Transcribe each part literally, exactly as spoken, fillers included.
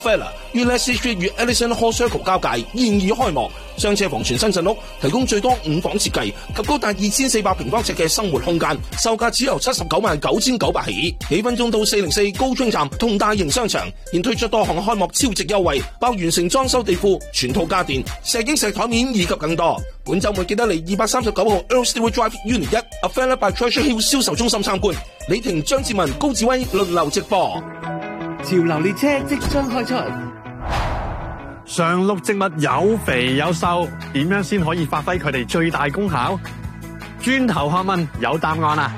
Fella 於 Leslie Street 與 Ellison Hall Circle 交界現已開幕，雙車房全新陣屋，提供最多五房設計及高達二千四百平方尺嘅生活空間，售價只由七十九萬九千九百起。幾分鐘到四零四高津站同大型商場現推出多項開幕超值優惠，包完成裝修地庫、全套家電、石英石台面以及更多。本週末記得嚟二百三十九號 Earl Stewart Drive Unit 一 Fella by Treasure Hill 銷售中心參觀。李婷、張志文、高志威輪流直播。 潮流列車即將開出。 常綠植物有肥有瘦，點樣先可以發揮佢哋最大功效？轉頭學問有答案啊！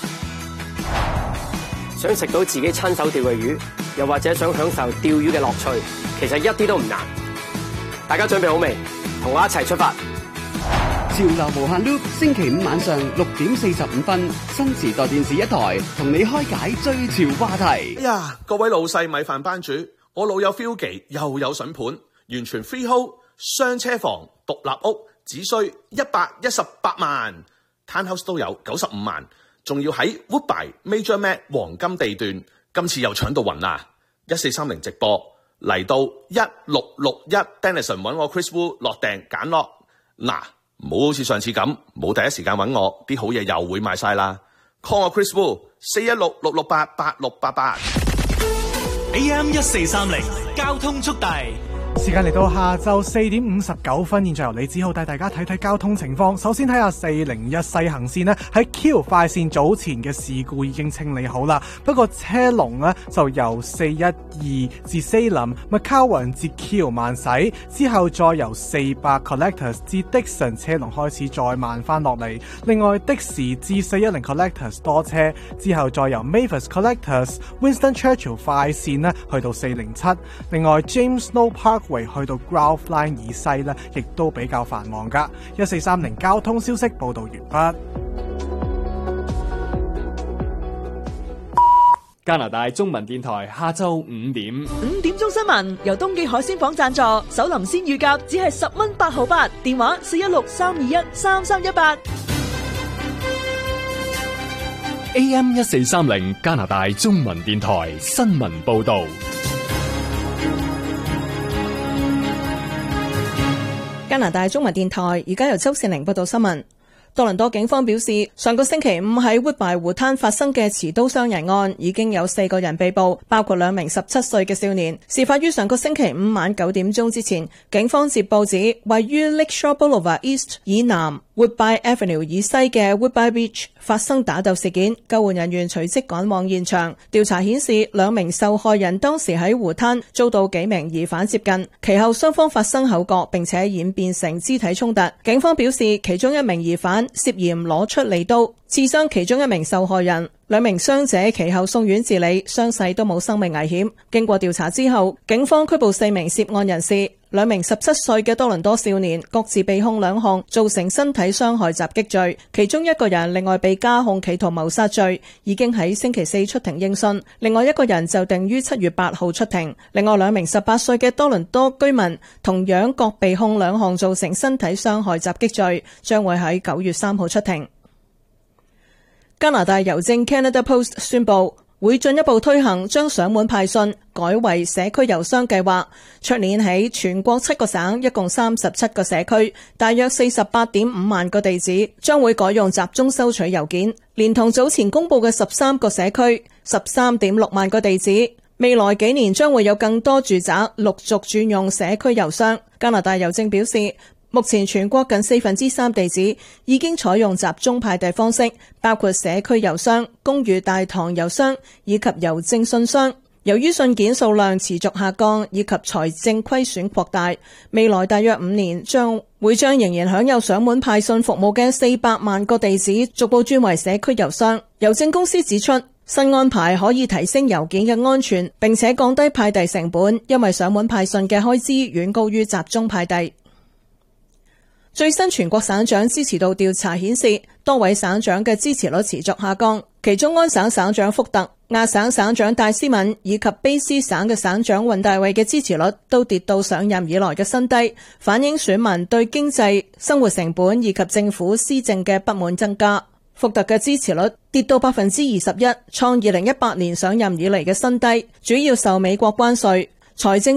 想食到自己親手釣嘅魚，又或者想享受釣魚嘅樂趣，其實一啲都唔難。大家準備好未？同我一齊出發！ 潮流無限 loop， 星期五晚上六點四十五分，新時代電視一台同你開解最潮話題。 哎呀，各位老細米飯班主，我老友 Philgy 又有筍盤，完全 freehold 雙車房獨立屋，只需一百一十八萬 ，townhouse 都有九十五萬，仲要喺 Woodbine Major Mac 黃金地段，今次又搶到暈啦！一四三零直播嚟到一六六一 Denison 揾我 Chris Wu 落訂揀落嗱。唔好好似上次咁，冇第一時間揾我，啲好嘢又會賣晒啦。call 我 Chris Wu 四一六六六八八六八八。 A M 一四三零交通速遞。 時間嚟到下晝四點五十九分，現在由李子浩帶大家睇睇交通情況。首先睇下四零一西行線呢，喺 Q 快線早前嘅事故已經清理好啦，不過車龍呢就由四一二至 Salem McCowan 至 Q 慢駛，之後再由四百 Collectors 至 Dixon 車龍開始再慢翻落嚟。另外的士至四一零 Collectors 多車，之後再由 Mavis Collectors Winston Churchill 快線呢去到四零七。另外 James Snow Park去到 Grove Line 以西呢，亦都比較繁忙噶。一四三零交通消息報道完畢。 加拿大中文電台下晝五點， 五點鐘新聞由東記海鮮舫贊助，手林鮮乳鴿只係十蚊八毫八，電話四一六三二一三三一八。 A M 一四三零加拿大中文電台新聞報道。 加拿大中文電台而家由周善玲報道新聞。多倫多警方表示，上個星期五喺 Woodbine 湖灘發生嘅持刀傷人案，已經有四個人被捕，包括兩名十七歲嘅少年。事發於上個星期五晚九點鐘之前，警方接報指位於 Lakeshore Boulevard East 以南 Woodbine Avenue 以西嘅 Woodbine Beach 發生打鬥事件，救援人員隨即趕往現場。調查顯示，兩名受害人當時喺湖灘遭到幾名疑犯接近，其後雙方發生口角，並且演變成肢體衝突。警方表示，其中一名疑犯涉嫌攞出利刀刺傷其中一名受害人，兩名傷者其後送院治理，傷勢都冇生命危險。經過調查之後，警方拘捕四名涉案人士，兩名十七歲嘅多倫多少年各自被控兩項造成身體傷害襲擊罪，其中一個人另外被加控企圖謀殺罪，已經喺星期四出庭應訊，另外一個人就定於七月八號出庭。另外兩名十八歲嘅多倫多居民同樣各被控兩項造成身體傷害襲擊罪，將會喺九月三號出庭。加拿大郵政 Canada Post 宣布會進一步推行將上門派信改為社區郵箱計劃，出年起全國七個省一共三十七個社區，大約四十八點五萬個地址將會改用集中收取郵件，連同早前公布嘅十三個社區十三點六萬個地址，未來幾年將會有更多住宅陸續轉用社區郵箱。加拿大郵政表示，目前全國近四分之三地址已經採用集中派遞方式，包括社區郵箱、公寓大堂郵箱以及郵政信箱。由於信件數量持續下降以及財政虧損擴大，未來大約五年將會將仍然享有上門派信服務嘅四百萬個地址逐步轉為社區郵箱。郵政公司指出，新安排可以提升郵件嘅安全，並且降低派遞成本，因為上門派信嘅開支遠高於集中派遞。最新全國省長支持度調查顯示，多位省長嘅支持率持續下降，其中安省省長福特、亞省省長戴斯敏以及卑斯省嘅省長雲大衛嘅支持率都跌到上任以來嘅新低，反映選民對經濟、生活成本以及政府施政嘅不滿增加。福特嘅支持率跌到百分之二十一，創二零一八年上任以嚟嘅新低，主要受美國關稅、 財政